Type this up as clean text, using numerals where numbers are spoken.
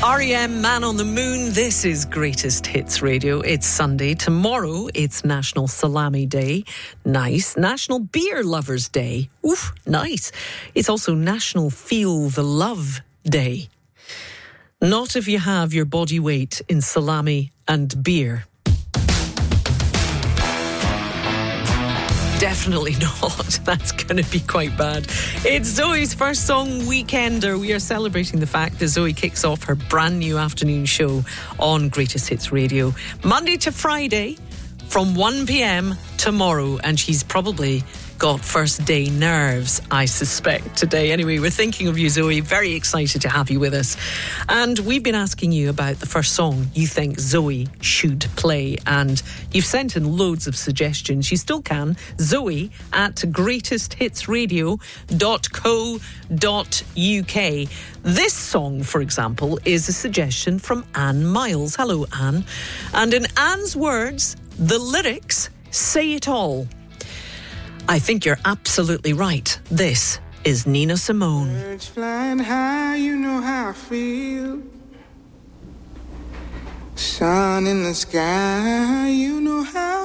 R.E.M. Man on the Moon. This is Greatest Hits Radio. It's Sunday. Tomorrow, it's National Salami Day. Nice. National Beer Lovers Day. Oof, nice. It's also National Feel the Love Day. Not if you have your body weight in salami and beer. Definitely not. That's going to be quite bad. It's Zoe's first song, Weekender. We are celebrating the fact that Zoe kicks off her brand new afternoon show on Greatest Hits Radio, Monday to Friday from 1 p.m. tomorrow. And she's probably got first day nerves, I suspect, today. Anyway, we're thinking of you, Zoe. Very excited to have you with us. And we've been asking you about the first song you think Zoe should play. And you've sent in loads of suggestions. You still can. Zoe at greatesthitsradio.co.uk. This song, for example, is a suggestion from Anne Miles. Hello, Anne. And in Anne's words, the lyrics say it all. I think you're absolutely right. This is Nina Simone. Birds flying high, you know how I feel. Sun in the sky, you know how